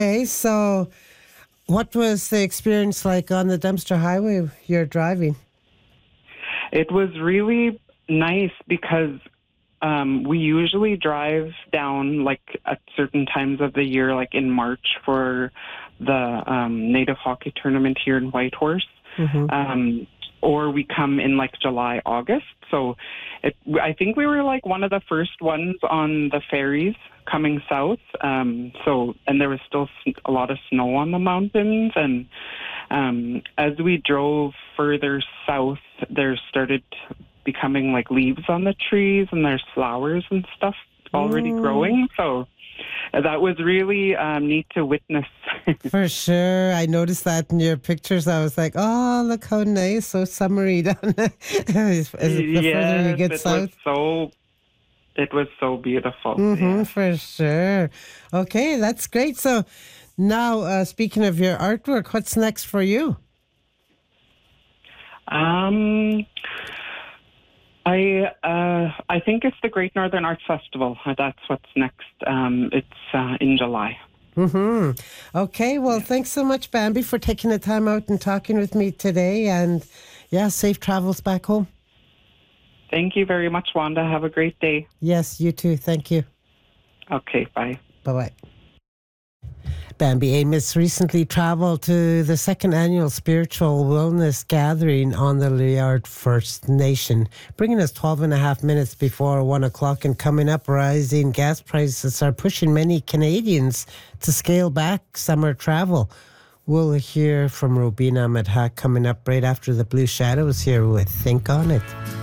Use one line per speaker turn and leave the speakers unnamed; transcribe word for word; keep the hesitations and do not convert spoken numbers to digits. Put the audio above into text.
Okay, so what was the experience like on the Dempster Highway you're driving?
It was really nice because um, we usually drive down like at certain times of the year, like in March for the um, Native Hockey Tournament here in Whitehorse.
Mm-hmm.
Um, or we come in like July, August. So it, I think we were like one of the first ones on the ferries coming south. Um, so, and there was still a lot of snow on the mountains. And um, as we drove further south, there started becoming like leaves on the trees and there's flowers and stuff already
Mm.
growing. So that was really um, neat to witness.
For sure. I noticed that in your pictures. I was like, oh, look how nice, so summery down there. As- as the further you
Yes,
get
it
south.
was so it was so beautiful.
Mm-hmm,
Yeah.
for sure. Okay, that's great. So now, uh, speaking of your artwork, what's next for you?
Um, I uh, I think it's the Great Northern Arts Festival. Uh, That's what's next. Um, it's uh, in July.
Mm-hmm. Okay, well, thanks so much, Bambi, for taking the time out and talking with me today. And yeah, safe travels back home.
Thank you very much, Wanda. Have a great day.
Yes, you too. Thank you.
Okay, bye.
Bye-bye. Bambi Amos recently travelled to the second annual Spiritual Wellness Gathering on the Liard First Nation, bringing us twelve and a half minutes before one o'clock. And coming up, rising gas prices are pushing many Canadians to scale back summer travel. We'll hear from Robina Madhak coming up right after the Blue Shadows here with Think On It.